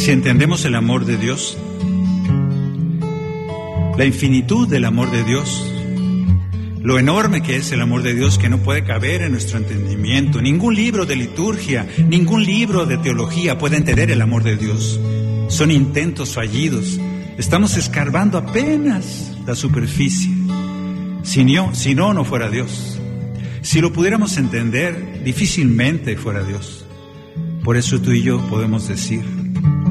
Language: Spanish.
si entendemos el amor de Dios, la infinitud del amor de Dios, lo enorme que es el amor de Dios, que no puede caber en nuestro entendimiento. Ningún libro de liturgia, ningún libro de teología puede entender el amor de Dios. Son intentos fallidos. Estamos escarbando apenas la superficie. Si no, no fuera Dios. Si lo pudiéramos entender, difícilmente fuera Dios. Por eso tú y yo podemos decir: